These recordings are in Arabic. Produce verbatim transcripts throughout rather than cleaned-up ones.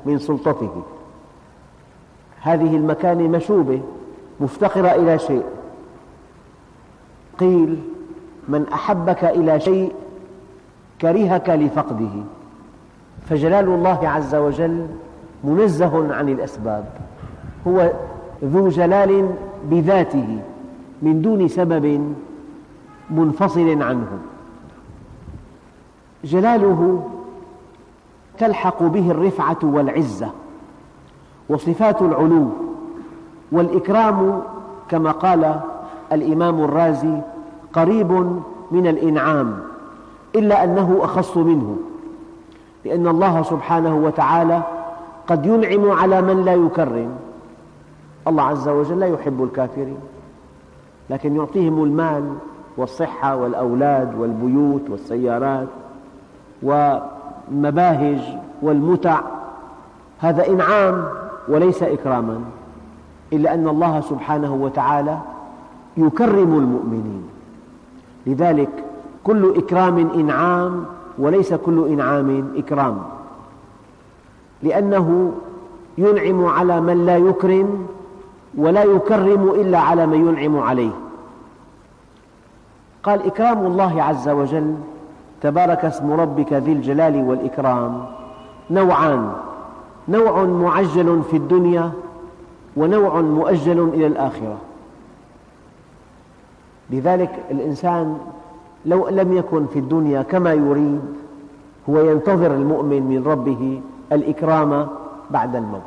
من سلطته. هذه المكانة مشوبة مفتقرة إلى شيء. قيل: من أحبك إلى شيء كرهك لفقده. فجلال الله عز وجل منزه عن الأسباب، هو ذو جلال بذاته من دون سبب منفصل عنه. جلاله تلحق به الرفعة والعزة وصفات العلو والإكرام، كما قال الإمام الرازي: قريب من الإنعام إلا أنه أخص منه، لأن الله سبحانه وتعالى قد ينعم على من لا يكرم. الله عز وجل لا يحب الكافرين، لكن يعطيهم المال والصحة والأولاد والبيوت والسيارات والمباهج والمتع، هذا إنعام وليس إكراما، إلا أن الله سبحانه وتعالى يكرم المؤمنين. لذلك كل إكرام إنعام وليس كل إنعام إكرام، لأنه ينعم على من لا يكرم ولا يكرم إلا على من ينعم عليه. قال: إكرام الله عز وجل تبارك اسم ربك ذي الجلال والإكرام نوعان: نوع معجل في الدنيا ونوع مؤجل إلى الآخرة. لذلك الإنسان لو لم يكن في الدنيا كما يريد، هو ينتظر المؤمن من ربه الإكرام بعد الموت.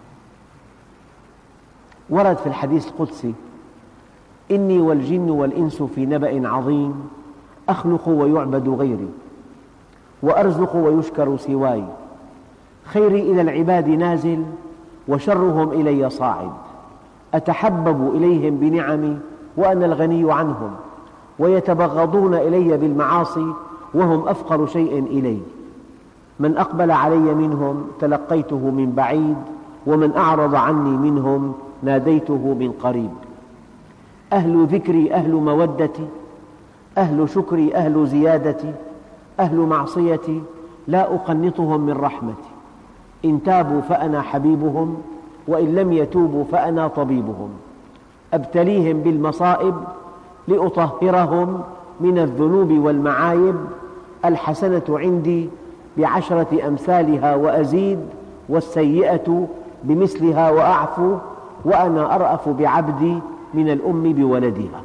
ورد في الحديث القدسي: إني والجن والإنس في نبأ عظيم، أخلق ويعبد غيري، وأرزق ويشكر سواي، خيري إلى العباد نازل، وشرهم إلي صاعد، أتحبب إليهم بنعمي وأنا الغني عنهم، ويتبغضون إلي بالمعاصي وهم أفقر شيء إلي، من أقبل علي منهم تلقيته من بعيد، ومن أعرض عني منهم ناديته من قريب. أهل ذكري أهل مودتي، أهل شكري أهل زيادتي، أهل معصيتي لا أقنطهم من رحمتي، إن تابوا فأنا حبيبهم، وإن لم يتوبوا فأنا طبيبهم، أبتليهم بالمصائب لأطهرهم من الذنوب والمعايب، الحسنة عندي بعشرة أمثالها وأزيد، والسيئة بمثلها وأعفو، وأنا أرأف بعبدي من الأم بولدها.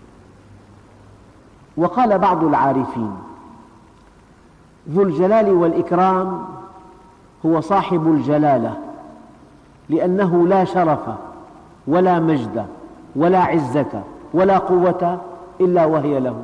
وقال بعض العارفين: ذو الجلال والإكرام هو صاحب الجلالة، لأنه لا شرف ولا مجد ولا عزة ولا قوة إلا وهي له.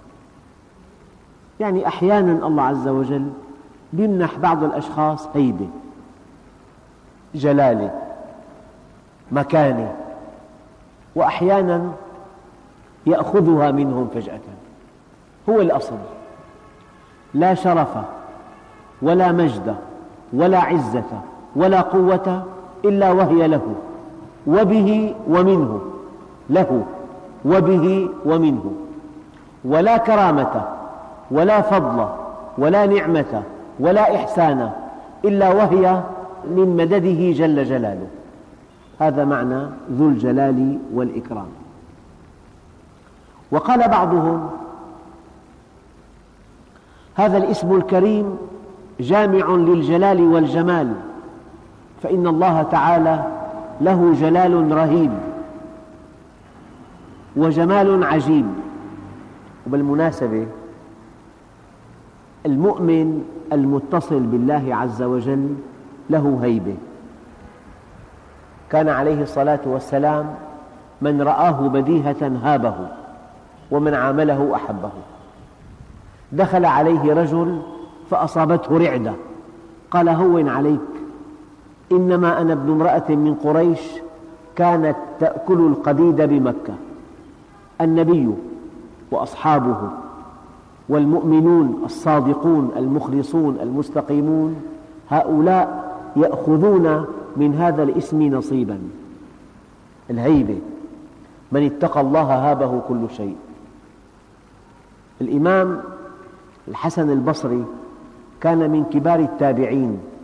يعني أحيانا الله عز وجل يمنح بعض الأشخاص هيبة، جلالة، مكانة، وأحيانا يأخذها منهم فجأة. هو الأصل، لا شرف ولا مجد ولا عزة ولا قوة إلا وهي له، وبه ومنه، له وبه ومنه، ولا كرامة ولا فضل ولا نعمة ولا إحسان إلا وهي من مدده جل جلاله. هذا معنى ذو الجلال والإكرام. وقال بعضهم: هذا الاسم الكريم جامع للجلال والجمال، فإن الله تعالى له جلال رهيب وجمال عجيب. وبالمناسبة المؤمن المتصل بالله عز وجل له هيبة. كان عليه الصلاة والسلام من رآه بديهة هابه، ومن عامله أحبه. دخل عليه رجل فأصابته رعدة، قال: هون عليك، إنما أنا ابن امرأة من قريش كانت تأكل القديد بمكة. النبي وأصحابه والمؤمنون الصادقون المخلصون المستقيمون، هؤلاء يأخذون من هذا الاسم نصيبا. الهيبة، من اتقى الله هابه كل شيء. الإمام الحسن البصري كان من كبار التابعين،